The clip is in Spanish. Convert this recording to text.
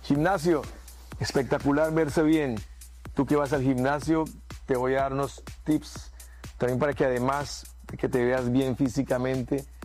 Gimnasio, espectacular verse bien. Tú que vas al gimnasio, te voy a dar unos tips también para que además de que te veas bien físicamente,